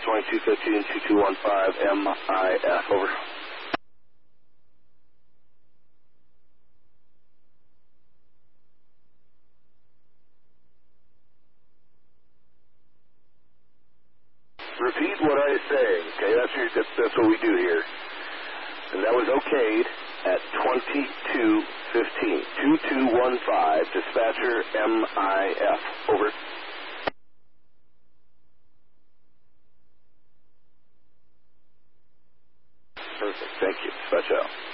2215, 2215, MIF, over. Repeat what I say, okay? That's what we do here. And that was okayed at 2215, 2215, dispatcher MIF, over. Perfect, thank you. Dispatch out.